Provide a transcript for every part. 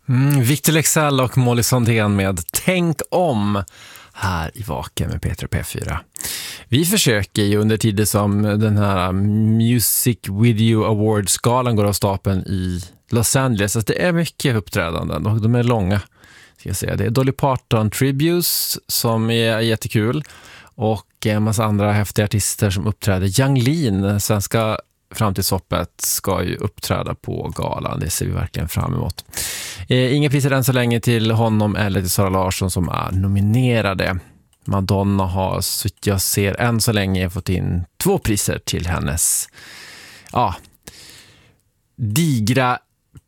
Victor Leksell och Molly Sandén med Tänk om här i Vaken med Peter P4. Vi försöker ju under tider som den här Music Video Awards-galan går av stapeln i Los Angeles. Alltså det är mycket uppträdanden och de är långa. Ska jag säga. Det är Dolly Parton Tributes som är jättekul och en massa andra häftiga artister som uppträder. Yung Lean, svenska framtidshoppet, ska ju uppträda på galan. Det ser vi verkligen fram emot. Inga priser än så länge till honom eller till Sara Larsson som är nominerade. Madonna har, så jag ser, än så länge fått in 2 priser till hennes digra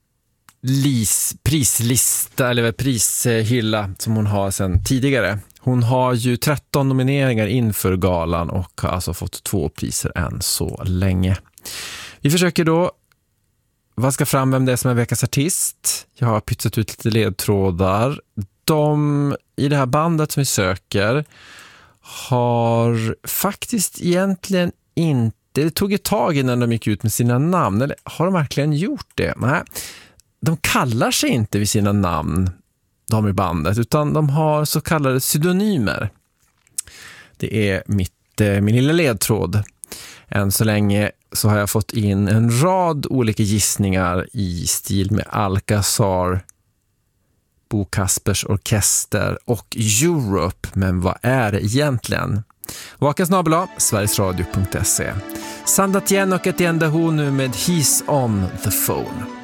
prislista eller prishylla som hon har sedan tidigare. Hon har ju 13 nomineringar inför galan och har alltså fått 2 priser än så länge. Vi försöker då vaska fram vem det är som är veckans artist. Jag har pytsat ut lite ledtrådar. De i det här bandet som vi söker har faktiskt egentligen inte, det tog ett tag innan de gick ut med sina namn, eller har de verkligen gjort det? Nej, de kallar sig inte vid sina namn, de i bandet, utan de har så kallade pseudonymer. Det är min lilla ledtråd. Än så länge så har jag fått in en rad olika gissningar i stil med Alcazar, Bo Kaspers Orkester och Europe. Men vad är det egentligen? Vakasnabela, sverigesradio.se. Sandat igen och ett enda hon nu med He's on the phone.